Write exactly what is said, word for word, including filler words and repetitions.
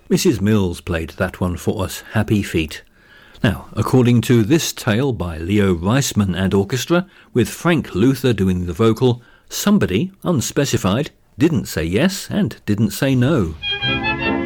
Missus Mills played that one for us, Happy Feet. Now, according to this tale by Leo Reisman and Orchestra, with Frank Luther doing the vocal, somebody, unspecified, didn't say yes and didn't say no.